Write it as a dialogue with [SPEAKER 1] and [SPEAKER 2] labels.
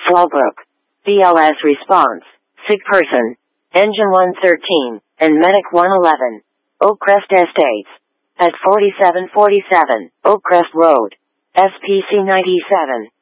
[SPEAKER 1] Fallbrook. BLS response. Sick person. Engine 113, and Medic 111. Oakcrest Estates. At 4747, Oakcrest Road. SPC 97.